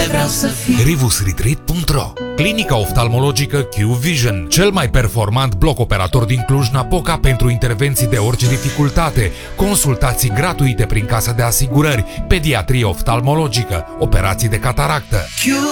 vreau să fiu. Rivusretreat.ro, clinica oftalmologică Q-Vision, cel mai performant bloc operator din Cluj-Napoca pentru intervenții de orice dificultate, consultații gratuite prin casa de asigurări, pediatrie oftalmologică, operații de cataractă.